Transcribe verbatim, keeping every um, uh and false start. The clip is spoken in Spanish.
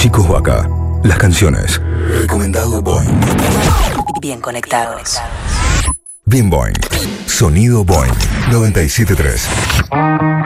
Chicos Vaca. Las canciones. Recomendado Boing. Bien conectados. Bien Boing. Sonido Boing. noventa y siete punto tres.